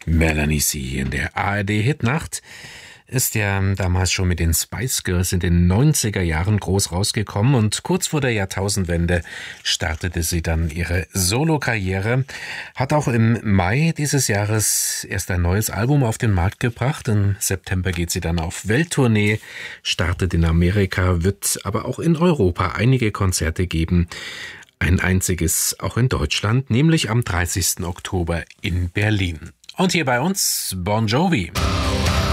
Melanie C. in der ARD-Hitnacht ist ja damals schon mit den Spice Girls in den 90er Jahren groß rausgekommen und kurz vor der Jahrtausendwende startete sie dann ihre Solo-Karriere, hat auch im Mai dieses Jahres erst ein neues Album auf den Markt gebracht. Im September geht sie dann auf Welttournee, startet in Amerika, wird aber auch in Europa einige Konzerte geben. Ein einziges auch in Deutschland, nämlich am 30. Oktober in Berlin. Und hier bei uns Bon Jovi.